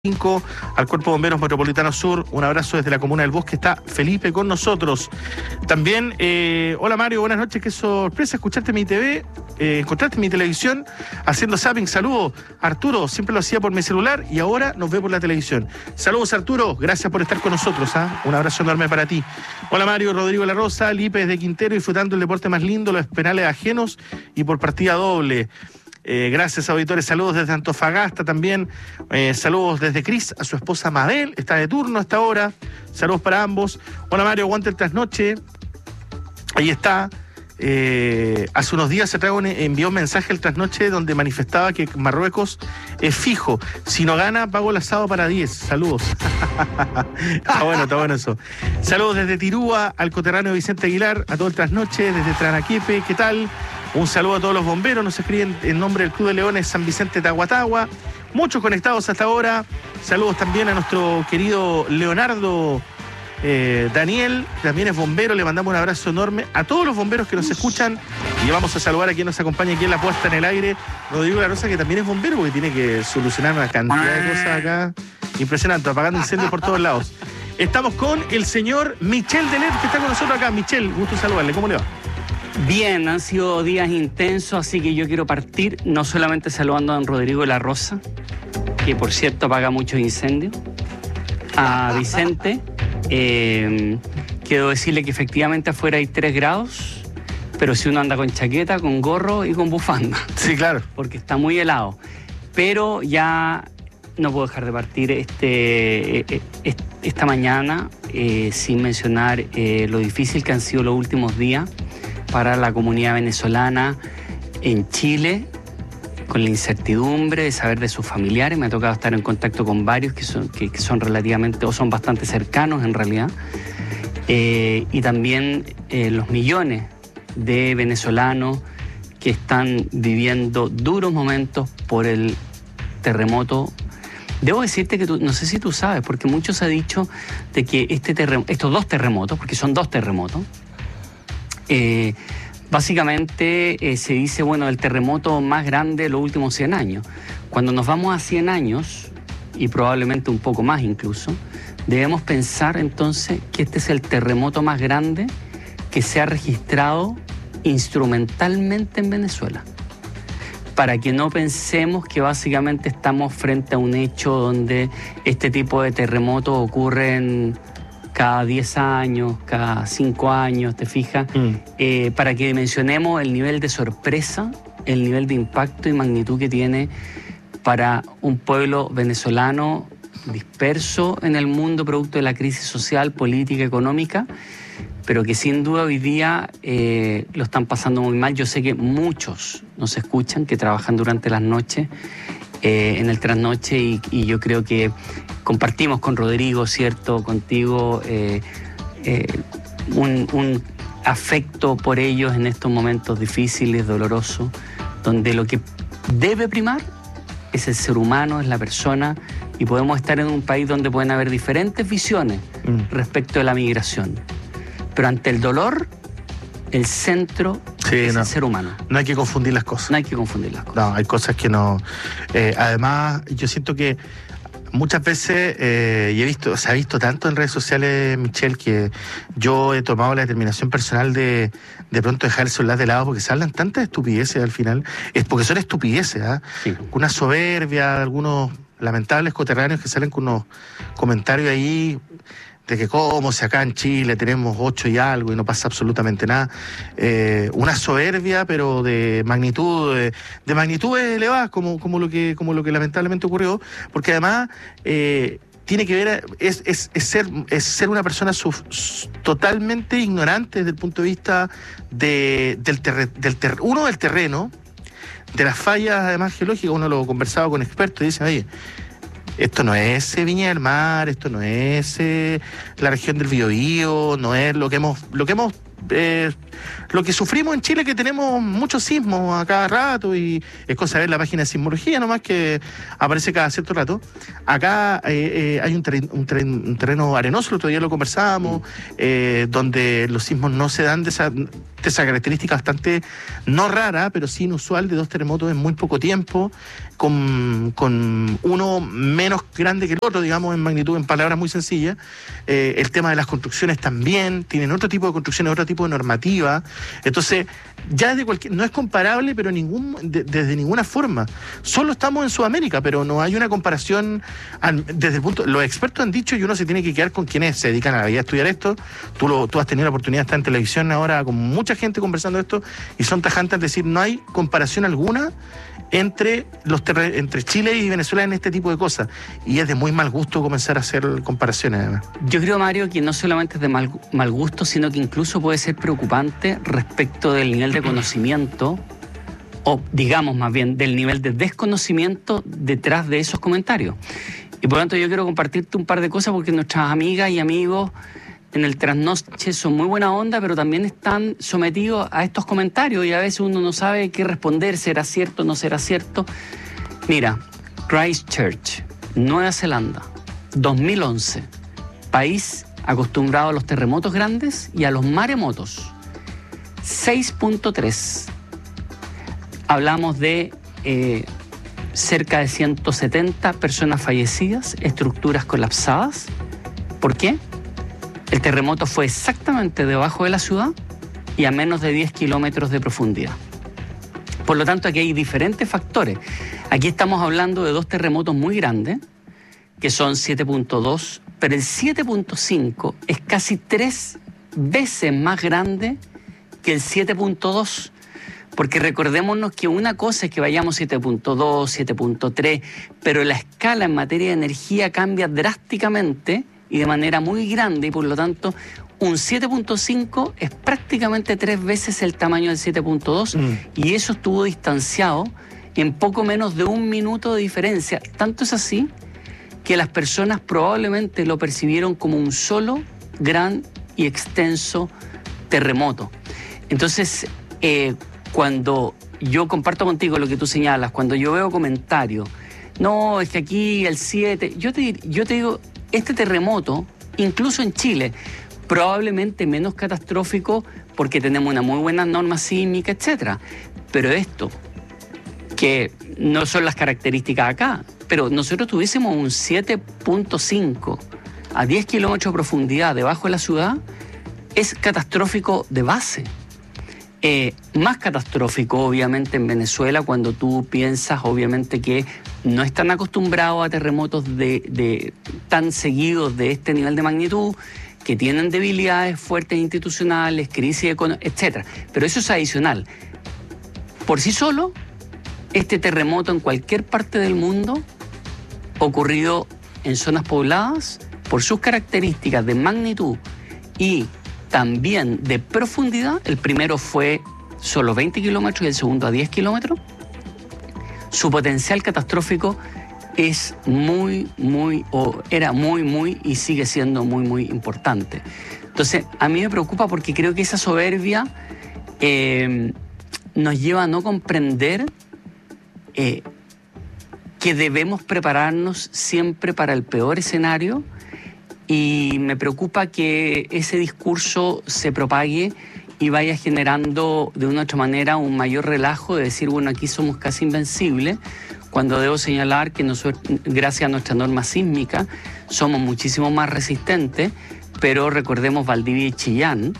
al Cuerpo de Bomberos Metropolitano Sur. Un abrazo desde la Comuna del Bosque. Está Felipe con nosotros. También, hola Mario, buenas noches. Qué sorpresa escucharte en mi TV, encontrarte en mi televisión haciendo zapping. Saludos, Arturo. Siempre lo hacía por mi celular y ahora nos ve por la televisión. Saludos, Arturo. Gracias por estar con nosotros. Un abrazo enorme para ti. Hola Mario, Rodrigo La Rosa, Lipe de Quintero, disfrutando el deporte más lindo, los penales ajenos y por partida doble. Gracias, auditores. Saludos desde Antofagasta también. Saludos desde Cris a su esposa Mabel. Está de turno hasta ahora. Saludos para ambos. Hola Mario, aguante el trasnoche. Ahí está. Hace unos días envió un mensaje al trasnoche donde manifestaba que Marruecos es fijo. Si no gana, pago el asado para 10. Saludos. Está bueno eso. Saludos desde Tirúa al coterráneo Vicente Aguilar, a todo el trasnoche, desde Tranaquepe. ¿Qué tal? Un saludo a todos los bomberos, nos escriben en nombre del Club de Leones San Vicente Tahuatahua. Muchos conectados hasta ahora. Saludos también a nuestro querido Leonardo Daniel, que también es bombero. Le mandamos un abrazo enorme a todos los bomberos que nos escuchan. Y vamos a saludar a quien nos acompaña aquí en la puesta en el aire, Rodrigo La Rosa, que también es bombero, porque tiene que solucionar una cantidad de cosas acá. Impresionante, apagando incendios por todos lados. Estamos con el señor Michel Delet, que está con nosotros acá. Michel, gusto saludarle. ¿Cómo le va? Bien, han sido días intensos, así que yo quiero partir no solamente saludando a don Rodrigo La Rosa, que por cierto apaga muchos incendios, a Vicente. Quiero decirle que efectivamente afuera hay 3 grados, pero si uno anda con chaqueta, con gorro y con bufanda. Sí, claro. Porque está muy helado. Pero ya no puedo dejar de partir esta mañana sin mencionar lo difícil que han sido los últimos días para la comunidad venezolana en Chile, con la incertidumbre de saber de sus familiares. Me ha tocado estar en contacto con varios que son relativamente, o son bastante cercanos en realidad, y también los millones de venezolanos que están viviendo duros momentos por el terremoto. Debo decirte que no sé si tú sabes, porque mucho se ha dicho de que estos 2 terremotos, porque son 2 terremotos, básicamente se dice, bueno, el terremoto más grande de los últimos 100 años. Cuando nos vamos a 100 años, y probablemente un poco más incluso, debemos pensar entonces que este es el terremoto más grande que se ha registrado instrumentalmente en Venezuela. Para que no pensemos que básicamente estamos frente a un hecho donde este tipo de terremotos ocurren cada 10 años, cada 5 años, ¿te fijas? Para que dimensionemos el nivel de sorpresa, el nivel de impacto y magnitud que tiene para un pueblo venezolano disperso en el mundo producto de la crisis social, política, económica, pero que sin duda hoy día lo están pasando muy mal. Yo sé que muchos nos escuchan, que trabajan durante las noches, en el trasnoche, y yo creo que compartimos con Rodrigo, ¿cierto?, contigo, un afecto por ellos en estos momentos difíciles, dolorosos, donde lo que debe primar es el ser humano, es la persona, y podemos estar en un país donde pueden haber diferentes visiones respecto de la migración. Pero ante el dolor, el centro es el ser humano. No hay que confundir las cosas. No hay que confundir las cosas. No, hay cosas que no. Además, yo siento que muchas veces, se ha visto tanto en redes sociales, Michelle, que yo he tomado la determinación personal de pronto dejar el celular de lado, porque se hablan tantas estupideces al final. Es porque son estupideces, Sí. Una soberbia de algunos lamentables coterráneos que salen con unos comentarios ahí de que como si acá en Chile tenemos 8 y algo y no pasa absolutamente nada. Una soberbia, pero de magnitudes elevadas, como lo que lamentablemente ocurrió, porque además tiene que ver, es ser una persona totalmente ignorante desde el punto de vista del terreno, de las fallas además geológicas. Uno lo conversaba con expertos y dicen, oye, esto no es Viña del Mar, esto no es la región del Biobío, no es lo que hemos lo que sufrimos en Chile, que tenemos muchos sismos a cada rato, y es cosa de ver la página de sismología nomás, que aparece cada cierto rato. Acá hay un terreno arenoso, el otro día lo conversábamos, donde los sismos no se dan de esa característica bastante, no rara, pero sí inusual, de 2 terremotos en muy poco tiempo, con uno menos grande que el otro, digamos, en magnitud, en palabras muy sencillas. El tema de las construcciones también, tienen otro tipo de construcciones, otro tipo de normativa. Entonces, ya no es comparable, pero desde ninguna forma. Solo estamos en Sudamérica, pero no hay una comparación desde el punto. Los expertos han dicho, y uno se tiene que quedar con quienes se dedican a la vida a estudiar esto. Tú has tenido la oportunidad de estar en televisión ahora con mucha gente conversando esto, y son tajantes, es decir, no hay comparación alguna entre Chile y Venezuela en este tipo de cosas, y es de muy mal gusto comenzar a hacer comparaciones, además. Yo creo, Mario, que no solamente es de mal gusto, sino que incluso puede ser preocupante respecto del nivel de conocimiento, o digamos más bien del nivel de desconocimiento detrás de esos comentarios. Y por lo tanto yo quiero compartirte un par de cosas, porque nuestras amigas y amigos en el trasnoche son muy buena onda, pero también están sometidos a estos comentarios, y a veces uno no sabe qué responder, será cierto, no será cierto. Mira, Christchurch, Nueva Zelanda, 2011, país acostumbrado a los terremotos grandes y a los maremotos, 6.3. Hablamos de cerca de 170 personas fallecidas, estructuras colapsadas. ¿Por qué? El terremoto fue exactamente debajo de la ciudad y a menos de 10 kilómetros de profundidad. Por lo tanto, aquí hay diferentes factores. Aquí estamos hablando de 2 terremotos muy grandes, que son 7.2, pero el 7.5 es casi 3 veces más grande que el 7.2. Porque recordémonos que una cosa es que vayamos 7.2, 7.3, pero la escala en materia de energía cambia drásticamente y de manera muy grande, y por lo tanto un 7.5 es prácticamente 3 veces el tamaño del 7.2, y eso estuvo distanciado en poco menos de 1 minuto de diferencia. Tanto es así que las personas probablemente lo percibieron como un solo gran y extenso terremoto. Entonces, cuando yo comparto contigo lo que tú señalas, cuando yo veo comentarios, no, es que aquí el 7, yo te digo, este terremoto, incluso en Chile, probablemente menos catastrófico porque tenemos una muy buena norma sísmica, etcétera. Pero esto, que no son las características acá, pero nosotros tuviésemos un 7.5 a 10 kilómetros de profundidad debajo de la ciudad, es catastrófico de base. Más catastrófico, obviamente, en Venezuela, cuando tú piensas, obviamente, que no están acostumbrados a terremotos tan seguidos de este nivel de magnitud, que tienen debilidades fuertes institucionales, crisis económica, etc. Pero eso es adicional. Por sí solo, este terremoto en cualquier parte del mundo, ocurrido en zonas pobladas, por sus características de magnitud y también de profundidad, el primero fue solo 20 kilómetros y el segundo a 10 kilómetros, su potencial catastrófico es era muy y sigue siendo muy importante. Entonces, a mí me preocupa porque creo que esa soberbia nos lleva a no comprender que debemos prepararnos siempre para el peor escenario, y me preocupa que ese discurso se propague y vaya generando de una u otra manera un mayor relajo de decir, bueno, aquí somos casi invencibles, cuando debo señalar que nosotros, gracias a nuestra norma sísmica, somos muchísimo más resistentes, pero recordemos Valdivia y Chillán,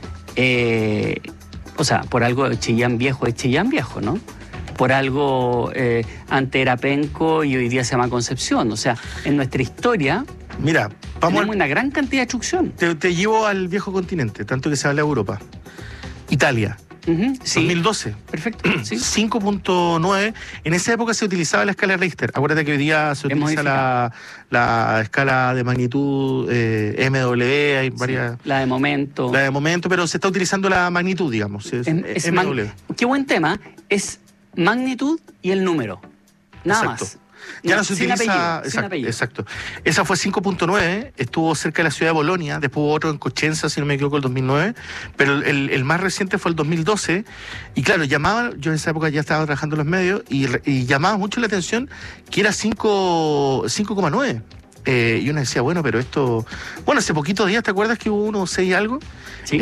o sea, por algo Chillán Viejo es Chillán Viejo, ¿no? Por algo antes era Penco y hoy día se llama Concepción. O sea, en nuestra historia, mira, tenemos una gran cantidad de destrucción. Te llevo al viejo continente, tanto que se habla de Europa. Italia, sí. 2012. Perfecto, sí. 5.9. En esa época se utilizaba la escala Richter. Acuérdate que hoy día se utiliza la escala de magnitud MW, hay varias... Sí, la de momento. La de momento, pero se está utilizando la magnitud, digamos. Es MW. Qué buen tema. Es magnitud y el número. Nada Exacto. más. Ya no se sin utiliza. apellido, sin apellido. Exacto. Esa fue 5.9, estuvo cerca de la ciudad de Bolonia, después hubo otro en Cosenza, si no me equivoco, el 2009, pero el más reciente fue el 2012. Y claro, llamaba, yo en esa época ya estaba trabajando en los medios, y llamaba mucho la atención que era 5,9. Y uno decía, bueno, pero esto... Bueno, hace poquitos días, ¿te acuerdas que hubo uno 6 algo? Sí.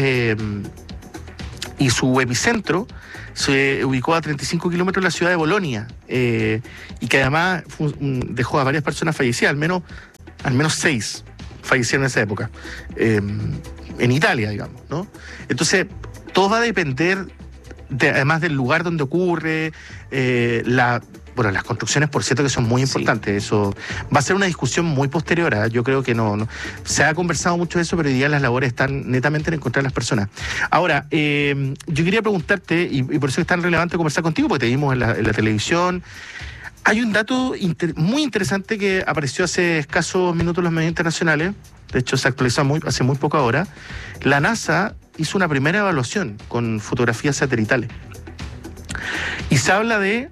Y su epicentro se ubicó a 35 kilómetros de la ciudad de Bolonia, y que además dejó a varias personas fallecidas, al menos 6 fallecieron en esa época, en Italia, digamos, ¿no? Entonces, todo va a depender, además del lugar donde ocurre, bueno, las construcciones, por cierto, que son muy importantes. Sí. Eso va a ser una discusión muy posterior. Yo creo que no. Se ha conversado mucho de eso, pero hoy día las labores están netamente en encontrar a las personas. Ahora, yo quería preguntarte, y por eso es tan relevante conversar contigo, porque te vimos en la televisión. Hay un dato muy interesante que apareció hace escasos minutos en los medios internacionales. De hecho, se actualizó hace muy poco ahora. La NASA hizo una primera evaluación con fotografías satelitales. Y se habla de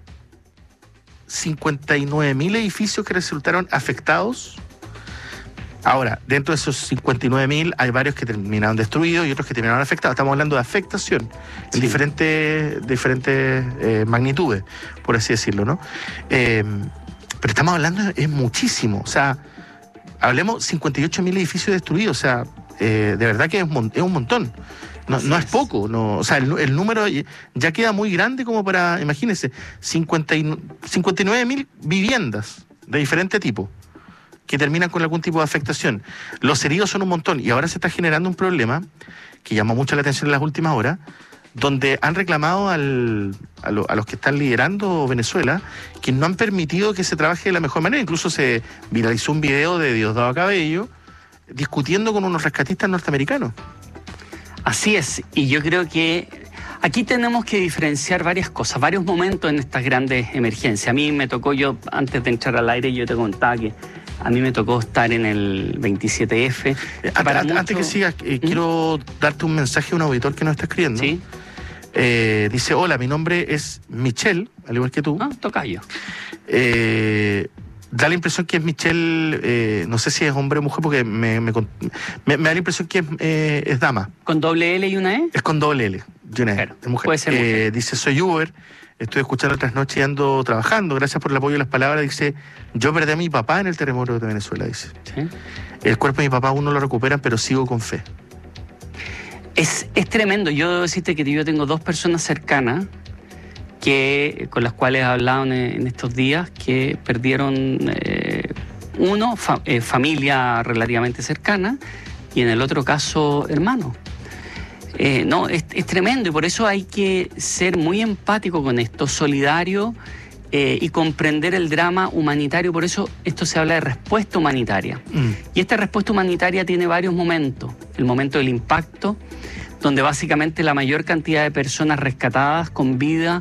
59.000 edificios que resultaron afectados. Ahora, dentro de esos 59.000 hay varios que terminaron destruidos y otros que terminaron afectados. Estamos hablando de afectación en diferentes magnitudes, por así decirlo, ¿no? Pero estamos hablando, es muchísimo. O sea, hablemos 58.000 edificios destruidos. O sea, de verdad que es un montón. No es poco, no, o sea, el número ya queda muy grande como para, imagínense, 59.000 viviendas de diferente tipo que terminan con algún tipo de afectación. Los heridos son un montón y ahora se está generando un problema que llama mucho la atención en las últimas horas, donde han reclamado a los que están liderando Venezuela que no han permitido que se trabaje de la mejor manera. Incluso se viralizó un video de Diosdado Cabello discutiendo con unos rescatistas norteamericanos. Así es, y yo creo que aquí tenemos que diferenciar varias cosas, varios momentos en estas grandes emergencias. A mí me tocó, antes de entrar al aire, yo te contaba que a mí me tocó estar en el 27F. Antes que sigas, quiero darte un mensaje a un auditor que nos está escribiendo. Sí. Dice, hola, mi nombre es Michelle, al igual que tú. Tocayo. Da la impresión que es Michelle, no sé si es hombre o mujer, porque me da la impresión que es dama. ¿Con doble L y una E? Es con doble L y una E. Claro, es mujer. puede ser mujer. Dice, soy Uber, estoy escuchando otras noches y ando trabajando. Gracias por el apoyo y las palabras. Dice, yo perdí a mi papá en el terremoto de Venezuela, dice. ¿Sí? El cuerpo de mi papá aún no lo recuperan, pero sigo con fe. Es tremendo. Yo debo decirte que yo tengo 2 personas cercanas con las cuales he hablado en estos días, que perdieron familia relativamente cercana, y en el otro caso, hermano. Es tremendo, y por eso hay que ser muy empático con esto, solidario, y comprender el drama humanitario. Por eso esto se habla de respuesta humanitaria. Y esta respuesta humanitaria tiene varios momentos. El momento del impacto, donde básicamente la mayor cantidad de personas rescatadas con vida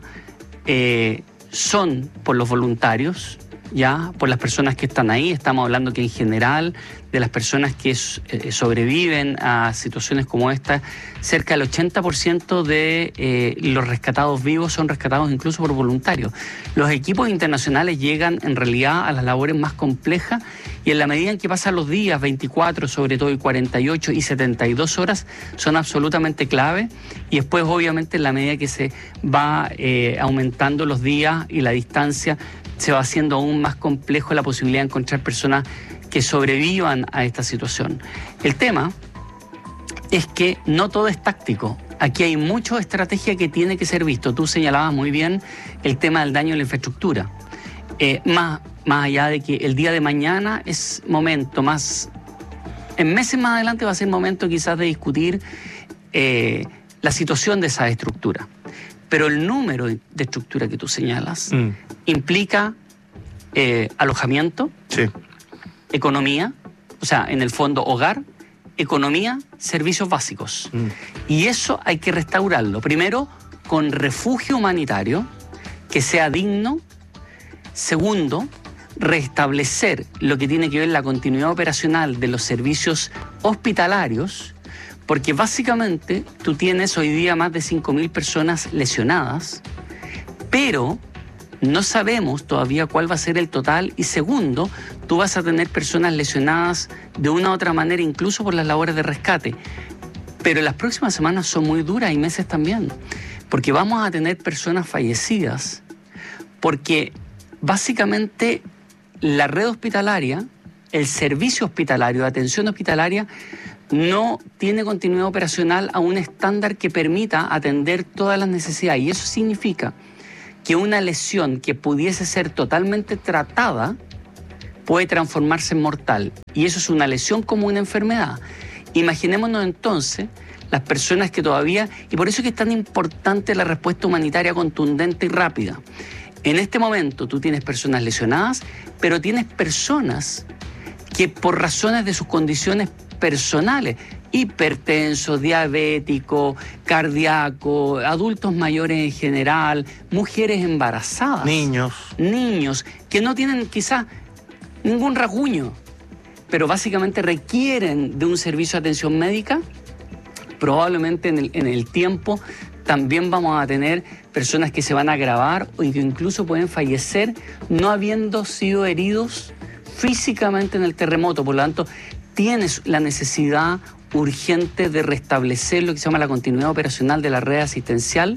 son por los voluntarios, ya por las personas que están ahí. Estamos hablando que en general de las personas que sobreviven a situaciones como esta, cerca del 80% de los rescatados vivos son rescatados incluso por voluntarios. Los equipos internacionales llegan en realidad a las labores más complejas, y en la medida en que pasan los días, 24 sobre todo, y 48 y 72 horas, son absolutamente clave. Y después, obviamente, en la medida que se va aumentando los días y la distancia, se va haciendo aún más complejo la posibilidad de encontrar personas que sobrevivan a esta situación. El tema es que no todo es táctico. Aquí hay mucha estrategia que tiene que ser visto. Tú señalabas muy bien el tema del daño a la infraestructura. Más allá de que el día de mañana es momento en meses más adelante va a ser momento quizás de discutir la situación de esa estructura. Pero el número de estructura que tú señalas implica alojamiento, sí, economía, o sea, en el fondo hogar, economía, servicios básicos. Y eso hay que restaurarlo. Primero, con refugio humanitario, que sea digno. Segundo, restablecer lo que tiene que ver la continuidad operacional de los servicios hospitalarios, porque básicamente tú tienes hoy día más de 5.000 personas lesionadas, pero no sabemos todavía cuál va a ser el total. Y segundo, tú vas a tener personas lesionadas de una u otra manera, incluso por las labores de rescate. Pero las próximas semanas son muy duras y meses también, porque vamos a tener personas fallecidas, porque básicamente la red hospitalaria, el servicio hospitalario, de atención hospitalaria, no tiene continuidad operacional a un estándar que permita atender todas las necesidades. Y eso significa que una lesión que pudiese ser totalmente tratada puede transformarse en mortal. Y eso es una lesión como una enfermedad. Imaginémonos entonces las personas que todavía... Y por eso es que es tan importante la respuesta humanitaria contundente y rápida. En este momento tú tienes personas lesionadas, pero tienes personas que por razones de sus condiciones personales, hipertenso, diabético, cardíaco, adultos mayores en general, mujeres embarazadas, niños que no tienen quizás ningún rasguño, pero básicamente requieren de un servicio de atención médica. Probablemente en el tiempo también vamos a tener personas que se van a agravar o que incluso pueden fallecer no habiendo sido heridos físicamente en el terremoto. Por lo tanto, tienes la necesidad urgente de restablecer lo que se llama la continuidad operacional de la red asistencial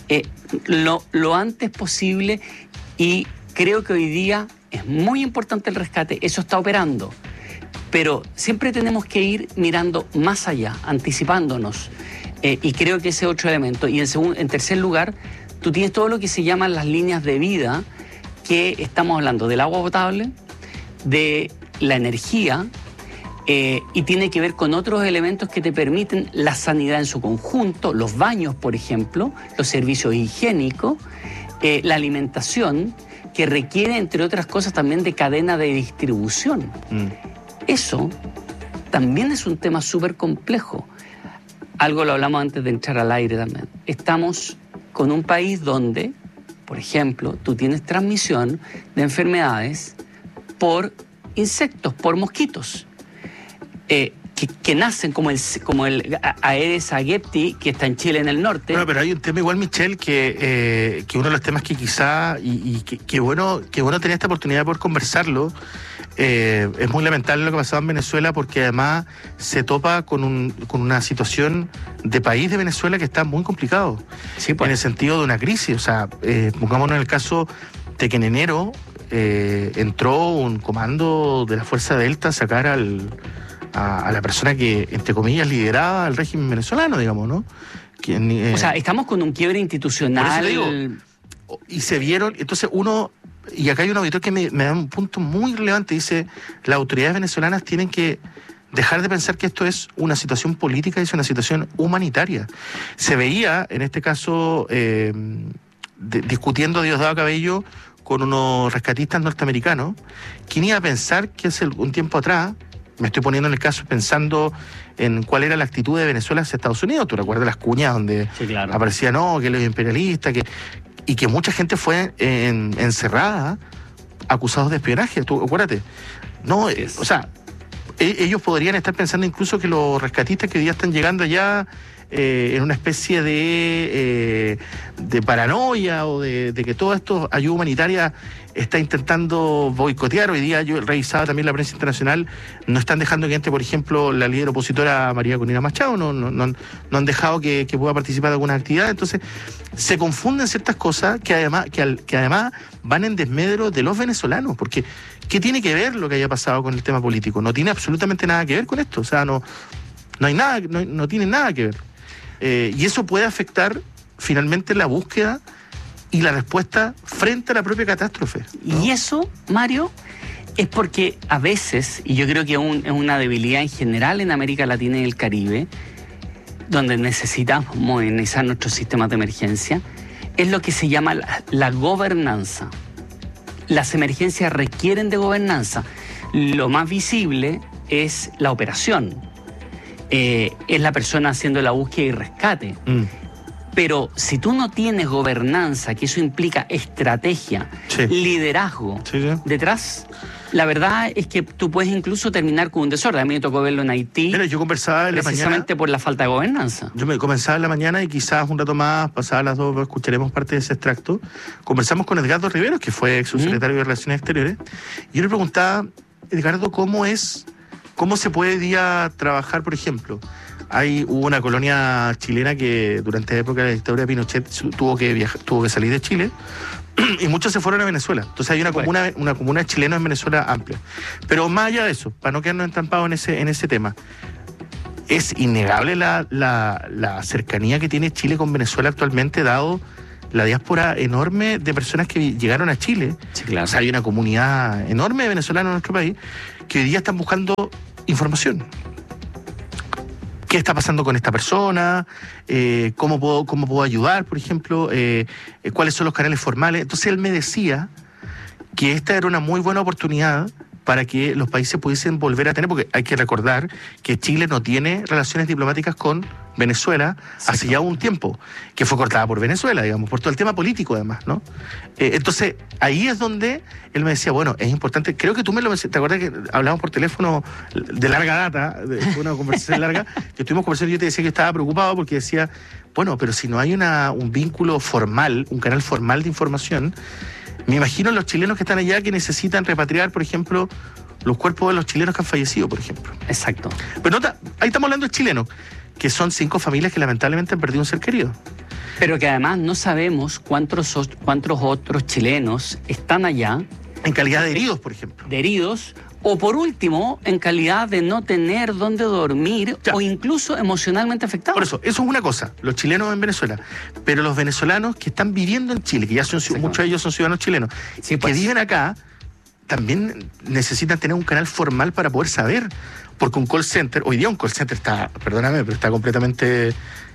lo antes posible, y creo que hoy día es muy importante el rescate. Eso está operando, pero siempre tenemos que ir mirando más allá, anticipándonos, y creo que ese es otro elemento. Y en tercer lugar, tú tienes todo lo que se llaman las líneas de vida, que estamos hablando del agua potable, de la energía, y tiene que ver con otros elementos que te permiten la sanidad en su conjunto, los baños, por ejemplo, los servicios higiénicos, la alimentación, que requiere, entre otras cosas, también de cadena de distribución. Eso también es un tema súper complejo. Algo lo hablamos antes de entrar al aire también. Estamos con un país donde, por ejemplo, tú tienes transmisión de enfermedades por insectos, por mosquitos, que nacen como el Aedes aegypti, que está en Chile, en el norte. Bueno, pero hay un tema igual, Michelle, que uno de los temas que quizá, y que bueno tener esta oportunidad de poder conversarlo. Es muy lamentable lo que ha pasado en Venezuela, porque además se topa con una situación de país de Venezuela que está muy complicado, sí, pues, en el sentido de una crisis. O sea, pongámonos en el caso de que en enero entró un comando de la Fuerza Delta a sacar a la persona que, entre comillas, lideraba el régimen venezolano, digamos, ¿no? O sea, estamos con un quiebre institucional. Por eso digo, y se vieron, entonces uno... Y acá hay un auditor que me da un punto muy relevante. Dice, las autoridades venezolanas tienen que dejar de pensar que esto es una situación política, es una situación humanitaria. Se veía, en este caso, discutiendo Diosdado Cabello con unos rescatistas norteamericanos. ¿Quién iba a pensar que hace un tiempo atrás, me estoy poniendo en el caso pensando en cuál era la actitud de Venezuela hacia Estados Unidos? ¿Tú recuerdas las cuñas donde sí, claro, aparecía, no, que los imperialistas, y que mucha gente fue encerrada, acusados de espionaje? Tú acuérdate. No, o sea, ellos podrían estar pensando incluso que los rescatistas que hoy día están llegando allá en una especie de paranoia, o de que todo esto, ayuda humanitaria, está intentando boicotear. Hoy día yo revisaba también la prensa internacional, no están dejando que entre, por ejemplo, la líder opositora María Corina Machado, no han dejado que pueda participar de algunas actividades. Entonces se confunden ciertas cosas que además van en desmedro de los venezolanos, porque ¿qué tiene que ver lo que haya pasado con el tema político? No tiene absolutamente nada que ver con esto. O sea, no hay nada, no tiene nada que ver. Y eso puede afectar finalmente la búsqueda y la respuesta frente a la propia catástrofe, ¿no? Y eso, Mario, es porque a veces, y yo creo que es una debilidad en general en América Latina y el Caribe, donde necesitamos modernizar nuestros sistemas de emergencia, es lo que se llama la gobernanza. Las emergencias requieren de gobernanza. Lo más visible es la operación. Es la persona haciendo la búsqueda y rescate. Pero si tú no tienes gobernanza, que eso implica estrategia, liderazgo, detrás, la verdad es que tú puedes incluso terminar con un desorden. A mí me tocó verlo en Haití. Mira, yo conversaba en la precisamente mañana, por la falta de gobernanza. Yo me comenzaba en la mañana y quizás un rato más, pasadas las 2, escucharemos parte de ese extracto. Conversamos con Edgardo Riveros, que fue subsecretario de Relaciones Exteriores, y yo le preguntaba, Edgardo, ¿cómo se puede hoy día trabajar, por ejemplo? Hubo una colonia chilena que durante la época de la dictadura de Pinochet tuvo que salir de Chile y muchos se fueron a Venezuela. Entonces hay una comuna de chilenos en Venezuela amplia. Pero más allá de eso, para no quedarnos entampados en ese tema, es innegable la cercanía que tiene Chile con Venezuela actualmente, dado la diáspora enorme de personas que llegaron a Chile. Sí, claro. O sea, hay una comunidad enorme de venezolanos en nuestro país que hoy día están buscando información. ¿Qué está pasando con esta persona? ¿Cómo puedo ayudar, por ejemplo? ¿Cuáles son los canales formales? Entonces él me decía que esta era una muy buena oportunidad para que los países pudiesen volver a tener, porque hay que recordar que Chile no tiene relaciones diplomáticas con Venezuela hace ya un tiempo, que fue cortada por Venezuela, digamos, por todo el tema político además, ¿no? Entonces, ahí es donde él me decía, bueno, es importante, creo que tú me lo mencionaste, ¿te acuerdas que hablamos por teléfono de larga data, fue una conversación larga, que estuvimos conversando y yo te decía que estaba preocupado porque decía, bueno, pero si no hay un vínculo formal, un canal formal de información, me imagino los chilenos que están allá que necesitan repatriar, por ejemplo, los cuerpos de los chilenos que han fallecido, por ejemplo. Exacto. Pero ahí estamos hablando de chilenos, que son 5 familias que lamentablemente han perdido un ser querido. Pero que además no sabemos cuántos otros chilenos están allá. En calidad de heridos, por ejemplo. De heridos, o por último, en calidad de no tener dónde dormir, o incluso emocionalmente afectados. Por eso es una cosa, los chilenos en Venezuela, pero los venezolanos que están viviendo en Chile, que ya muchos de ellos son ciudadanos chilenos, que viven acá, también necesitan tener un canal formal para poder saber, porque un call center, hoy día un call center está, perdóname, pero está completamente,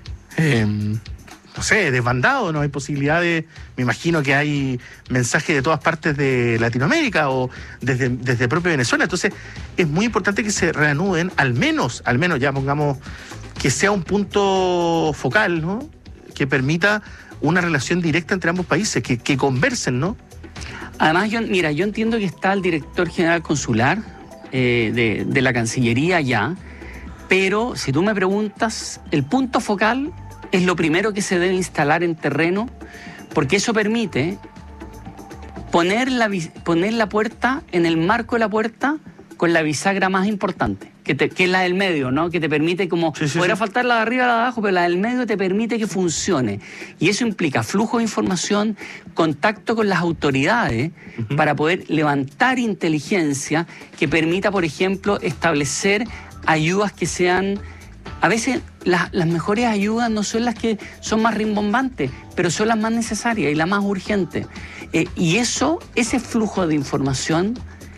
no sé, desbandado, no hay posibilidad de, me imagino que hay mensajes de todas partes de Latinoamérica o desde propio Venezuela, entonces es muy importante que se reanuden, al menos ya pongamos, que sea un punto focal, ¿no? Que permita una relación directa entre ambos países, que conversen, ¿no? Además, yo entiendo que está el director general consular de la Cancillería allá, pero si tú me preguntas, el punto focal es lo primero que se debe instalar en terreno, porque eso permite poner la puerta en el marco de la puerta con la bisagra más importante, que es la del medio, ¿no? Que te permite podrá faltar la de arriba y la de abajo, pero la del medio te permite que funcione. Y eso implica flujo de información, contacto con las autoridades, para poder levantar inteligencia que permita, por ejemplo, establecer ayudas que sean... A veces las mejores ayudas no son las que son más rimbombantes, pero son las más necesarias y las más urgentes. Y ese flujo de información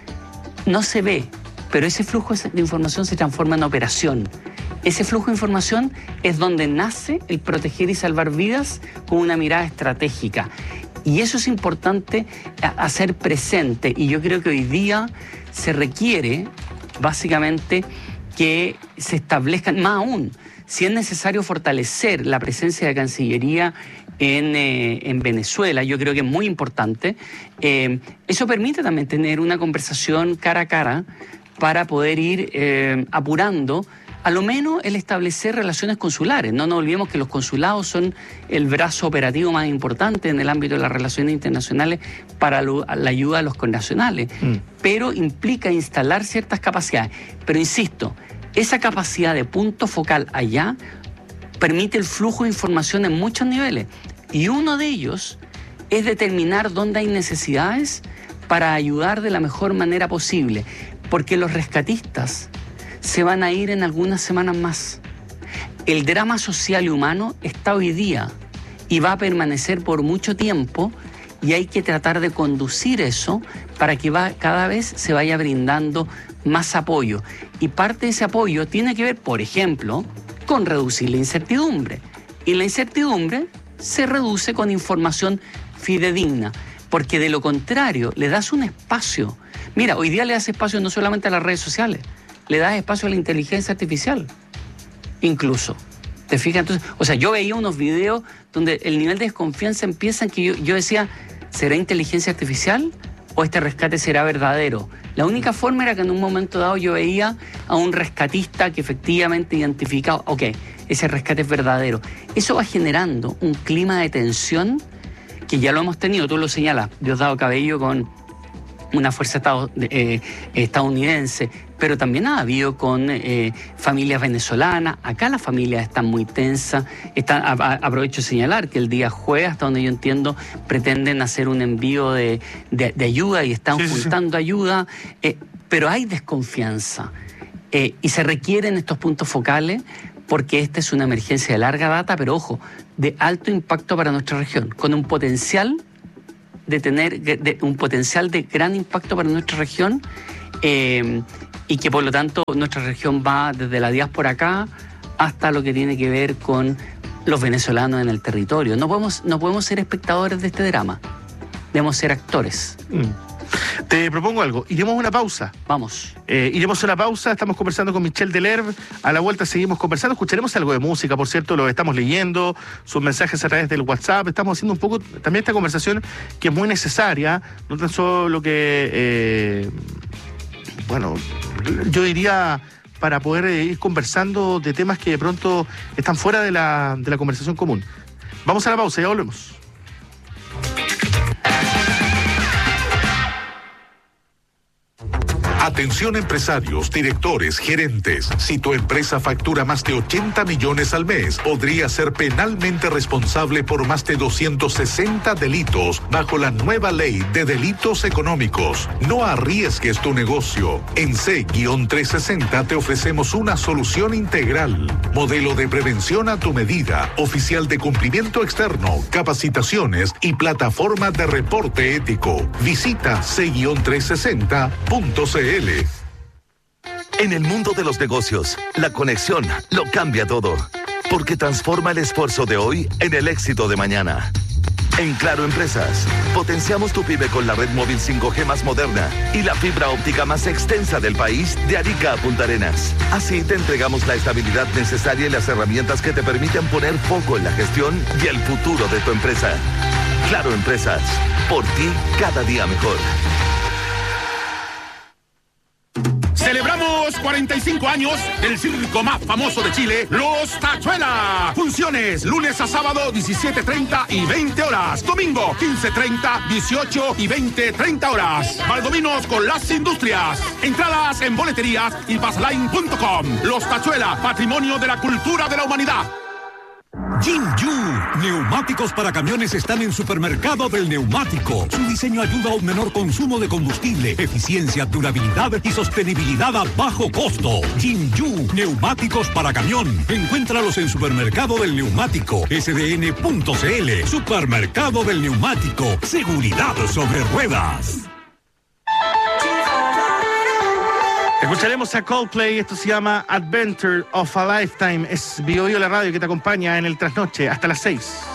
no se ve, pero ese flujo de información se transforma en operación. Ese flujo de información es donde nace el proteger y salvar vidas con una mirada estratégica. Y eso es importante hacer presente. Y yo creo que hoy día se requiere, básicamente, que se establezcan, más aún, si es necesario fortalecer la presencia de Cancillería en Venezuela, yo creo que es muy importante. Eso permite también tener una conversación cara a cara para poder ir apurando a lo menos el establecer relaciones consulares. No nos olvidemos que los consulados son el brazo operativo más importante en el ámbito de las relaciones internacionales para la ayuda a los connacionales, pero implica instalar ciertas capacidades. Pero insisto, esa capacidad de punto focal allá permite el flujo de información en muchos niveles, y uno de ellos es determinar dónde hay necesidades para ayudar de la mejor manera posible, porque los rescatistas se van a ir en algunas semanas más. El drama social y humano está hoy día y va a permanecer por mucho tiempo, y hay que tratar de conducir eso para que cada vez se vaya brindando más apoyo. Y parte de ese apoyo tiene que ver, por ejemplo, con reducir la incertidumbre. Y la incertidumbre se reduce con información fidedigna, porque de lo contrario le das un espacio. Mira, hoy día le das espacio no solamente a las redes sociales, le das espacio a la inteligencia artificial, incluso. ¿Te fijas? Entonces, o sea, yo veía unos videos donde el nivel de desconfianza empieza en que yo decía, ¿será inteligencia artificial o este rescate será verdadero? La única forma era que en un momento dado yo veía a un rescatista que efectivamente identificaba, ok, ese rescate es verdadero. Eso va generando un clima de tensión que ya lo hemos tenido, tú lo señalas, Diosdado Cabello con una fuerza estadounidense, pero también ha habido con familias venezolanas. Acá las familias están muy tensas. Aprovecho de señalar que el día jueves, hasta donde yo entiendo, pretenden hacer un envío de ayuda y están juntando ayuda, pero hay desconfianza y se requieren estos puntos focales porque esta es una emergencia de larga data, pero ojo, de alto impacto para nuestra región, con un potencial de gran impacto para nuestra región, y que por lo tanto nuestra región va desde la diáspora acá hasta lo que tiene que ver con los venezolanos en el territorio. No podemos ser espectadores de este drama, debemos ser actores. Te propongo algo, iremos a una pausa. Vamos. Iremos a una pausa, estamos conversando con Michel Delerve, a la vuelta seguimos conversando, escucharemos algo de música, por cierto, lo estamos leyendo, sus mensajes a través del WhatsApp, estamos haciendo un poco también esta conversación que es muy necesaria, no tan solo que, yo diría para poder ir conversando de temas que de pronto están fuera de la conversación común. Vamos a la pausa, ya volvemos. Atención empresarios, directores, gerentes. Si tu empresa factura más de 80 millones al mes, podría ser penalmente responsable por más de 260 delitos bajo la nueva ley de delitos económicos. No arriesgues tu negocio. En C-360 te ofrecemos una solución integral. Modelo de prevención a tu medida, oficial de cumplimiento externo, capacitaciones y plataforma de reporte ético. Visita C-360.cl. En el mundo de los negocios, la conexión lo cambia todo, porque transforma el esfuerzo de hoy en el éxito de mañana. En Claro Empresas, potenciamos tu pyme con la red móvil 5G más moderna y la fibra óptica más extensa del país, de Arica a Punta Arenas. Así te entregamos la estabilidad necesaria y las herramientas que te permiten poner foco en la gestión y el futuro de tu empresa. Claro Empresas, por ti cada día mejor. Celebramos 45 años del circo más famoso de Chile, Los Tachuela. Funciones lunes a sábado 17:30 y 20 horas. Domingo 15:30, 18 y 20:30 horas. Valdominos con las industrias. Entradas en boleterías y passline.com. Los Tachuela, patrimonio de la cultura de la humanidad. Jinju, neumáticos para camiones están en Supermercado del Neumático. Su diseño ayuda a un menor consumo de combustible, eficiencia, durabilidad y sostenibilidad a bajo costo. Jinju, neumáticos para camión. Encuéntralos en Supermercado del Neumático, sdn.cl. Supermercado del Neumático, seguridad sobre ruedas. Escucharemos a Coldplay, esto se llama Adventure of a Lifetime. Es BioBio la radio que te acompaña en el trasnoche hasta las 6.